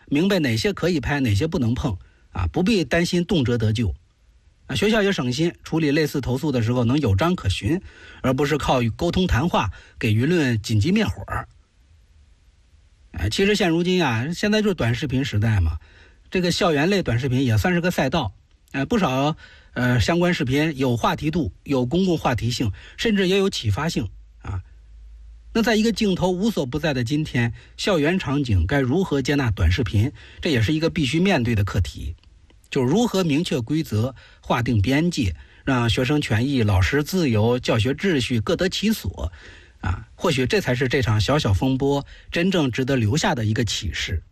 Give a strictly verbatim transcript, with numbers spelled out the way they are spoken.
明白哪些可以拍，哪些不能碰啊，不必担心动辄得咎啊。学校也省心，处理类似投诉的时候能有章可循，而不是靠沟通谈话给舆论紧急灭火。哎，其实现如今啊，现在就是短视频时代嘛，这个校园类短视频也算是个赛道。呃，不少呃相关视频有话题度，有公共话题性，甚至也有启发性啊。那在一个镜头无所不在的今天，校园场景该如何接纳短视频，这也是一个必须面对的课题。就如何明确规则，划定边界，让学生权益、老师自由、教学秩序各得其所啊，或许这才是这场小小风波真正值得留下的一个启示。